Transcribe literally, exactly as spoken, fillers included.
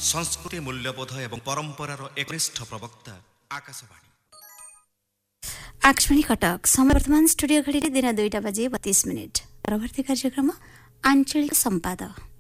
संस्कृति मूल्यबोध एवं परंपरार एकनिष्ठ प्रवक्ता आकाशवाणी आकाशवाणी कटक समय वर्तमान स्टूडियो घड़ी दिन दुईटा बजे बतीस मिनिट परवर्ती कार्यक्रम आंचलिक संपाद।